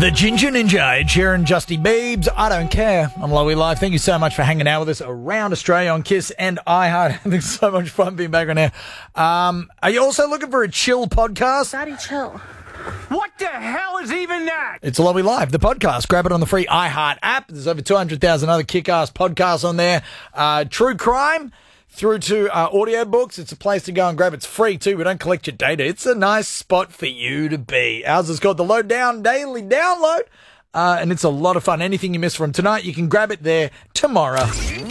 The Ginger Ninja, Ed Sheeran, Justy Biebs, I Don't Care on Lowy Live. Thank you so much for hanging out with us around Australia on KISS and iHeart. Having so much fun being back on air. Are you also looking for a chill podcast? Daddy, chill. What the hell is even that? It's Lowy Live, the podcast. Grab it on the free iHeart app. There's over 200,000 other kick-ass podcasts on there. True crime through to audiobooks. It's a place to go and grab. It's free too. We don't collect your data. It's a nice spot for you to be. Ours is called the Lowdown Daily Download. And it's a lot of fun. Anything you miss from tonight, you can grab it there tomorrow.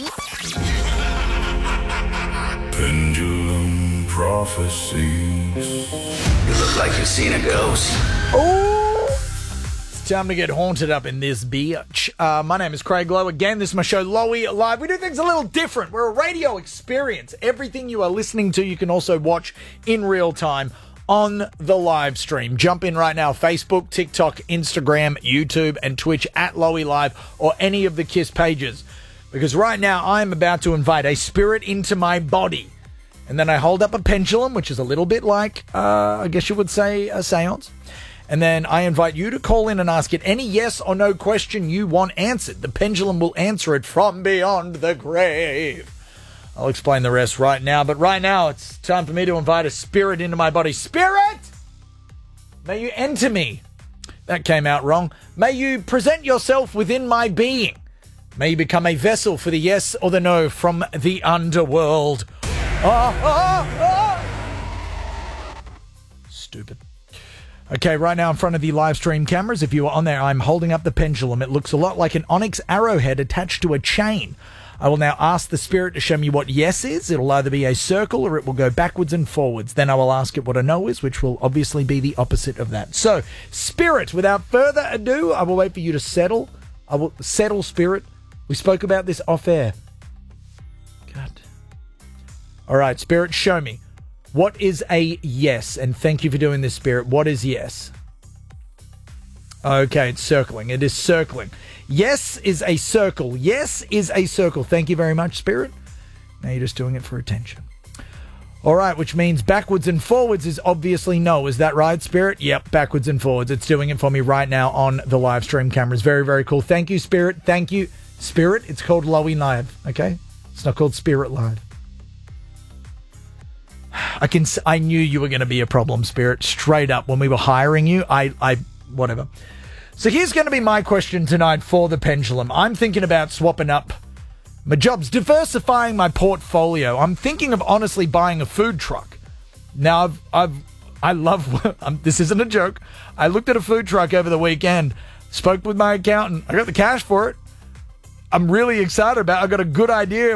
Pendulum prophecies. You look like you've seen a ghost. Oh, it's time to get haunted up in this bitch. My name is Craig Lowe. Again, this is my show, Lowy Live. We do things a little different. We're a radio experience. Everything you are listening to, you can also watch in real time on the live stream. Jump in right now. Facebook, TikTok, Instagram, YouTube, and Twitch at Lowy Live or any of the KISS pages. Because right now, I'm about to invite a spirit into my body. And then I hold up a pendulum, which is a little bit like, I guess you would say, a seance. And then I invite you to call in and ask it any yes or no question you want answered. The pendulum will answer it from beyond the grave. I'll explain the rest right now. But right now, it's time for me to invite a spirit into my body. Spirit! May you enter me. That came out wrong. May you present yourself within my being. May you become a vessel for the yes or the no from the underworld. Stupid. Okay, right now in front of the live stream cameras, if you are on there, I'm holding up the pendulum. It looks a lot like an onyx arrowhead attached to a chain. I will now ask the spirit to show me what yes is. It'll either be a circle or it will go backwards and forwards. Then I will ask it what a no is, which will obviously be the opposite of that. So, spirit, without further ado, I will wait for you to settle. I will settle, spirit. We spoke about this off air. God. All right, spirit, show me. What is a yes? And thank you for doing this, spirit. What is yes? Okay, it's circling. It is circling. Yes is a circle. Yes is a circle. Thank you very much, spirit. Now you're just doing it for attention. All right, which means backwards and forwards is obviously no. Is that right, spirit? Yep, backwards and forwards. It's doing it for me right now on the live stream cameras. Very, very cool. Thank you, spirit. Thank you, spirit. It's called Lowy Live, okay? It's not called Spirit Live. I knew you were going to be a problem, spirit. Straight up, when we were hiring you, whatever. So here's going to be my question tonight for the pendulum. I'm thinking about swapping up my jobs, diversifying my portfolio. I'm thinking of honestly buying a food truck. Now, I love, this isn't a joke. I looked at a food truck over the weekend, spoke with my accountant. I got the cash for it. I'm really excited about it. I got a good idea